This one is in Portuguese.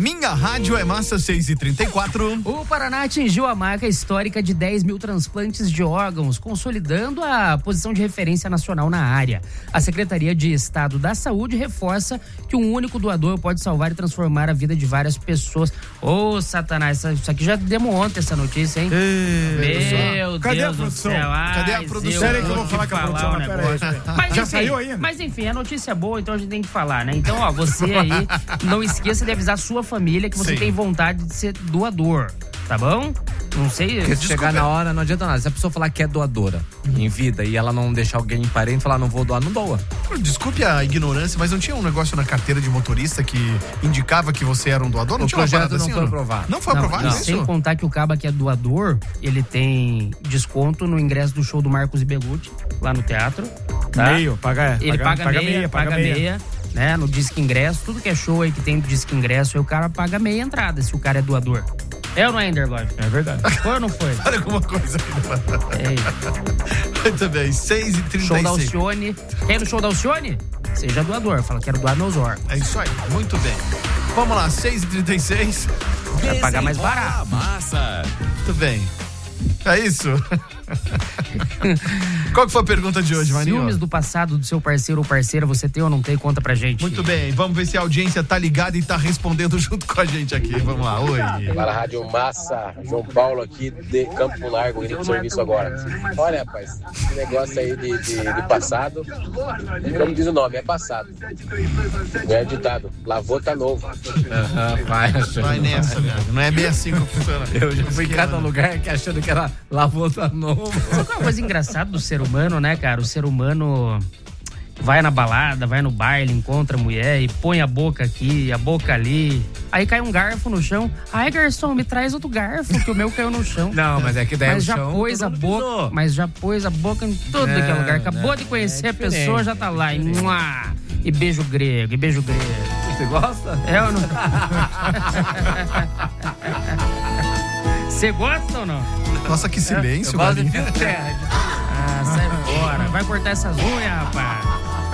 Minha Rádio é Massa 6h34. O Paraná atingiu a marca histórica de 10 mil transplantes de órgãos, consolidando a posição de referência nacional na área. A Secretaria de Estado da Saúde reforça que um único doador pode salvar e transformar a vida de várias pessoas. Ô, Satanás, isso aqui já demos ontem essa notícia, hein? Meu Cadê Deus a produção? do céu. Cadê a produção? Pera aí que eu vou falar com a produção, mas pera aí. Mas, Já enfim, saiu ainda? Mas enfim, a notícia é boa, então a gente tem que falar, né? Então, ó, você aí, não esqueça de avisar a sua família que você Sim. tem vontade de ser doador, tá bom? Não sei. Porque se chegar na hora, não adianta nada. Se a pessoa falar que é doadora em vida e ela não deixar alguém parente falar, não vou doar, não doa. Desculpe a ignorância, mas não tinha um negócio na carteira de motorista que indicava que você era um doador? Não O tinha uma projeto parada não assim, foi ou aprovado. Não foi aprovado isso? Sem contar que o caba que é doador, ele tem desconto no ingresso do show do Marcos e Belucci, lá no teatro. Tá? Meio, Ele paga meia, né? No Disque Ingresso, tudo que é show aí que tem do Disque Ingresso, aí o cara paga meia entrada, se o cara é doador. É ou não é, Enderlove? É verdade. Foi ou não foi? Olha alguma coisa aqui. É. Muito bem, 6h36. Show da Alcione. Quer ir no show da Alcione? Seja doador. Fala, quero doar meus órgãos. É isso aí, muito bem. Vamos lá, 6h36. Vai pagar mais barato. Massa. Muito bem. É isso? Qual que foi a pergunta de hoje, Marinho? Ciúmes do passado do seu parceiro ou parceira, você tem ou não tem? Conta pra gente. Muito bem, vamos ver se a audiência tá ligada e tá respondendo junto com a gente aqui. Vamos lá, oi. Fala, Rádio Massa, João Paulo aqui de Campo Largo, indo pro serviço agora. Olha, rapaz, esse negócio aí de passado, como diz o nome, é passado. Não é ditado, lavou tá novo. Vai nessa, velho. Não é bem assim que funciona. Eu já fui em cada lugar que achando que era lavou tá novo. Sabe uma coisa engraçada do ser humano, né, cara? O ser humano vai na balada, vai no baile, encontra a mulher e põe a boca aqui, a boca ali. Aí cai um garfo no chão. Ai, garçom, me traz outro garfo, que o meu caiu no chão. Não, mas é que daí Mas o já chão, pôs a todo mundo boca, pisou. mas já pôs a boca em todo que é lugar. Acabou de conhecer a diferente, pessoa, já tá lá. E beijo grego, e beijo grego. Você gosta? É ou não? Você gosta ou não? Nossa, que silêncio, Eu gosto de Marinho. fio terra. Ah, sai fora. Vai cortar essas unhas, rapaz.